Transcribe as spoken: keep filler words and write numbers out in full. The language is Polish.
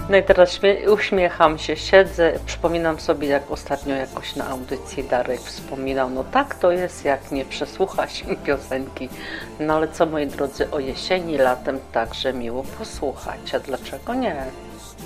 No i teraz śmie- uśmiecham się, siedzę, przypominam sobie, jak ostatnio jakoś na audycji Darek wspominał, no tak to jest, jak nie przesłucha się piosenki. No ale co, moi drodzy, o jesieni, latem także miło posłuchać, a dlaczego nie?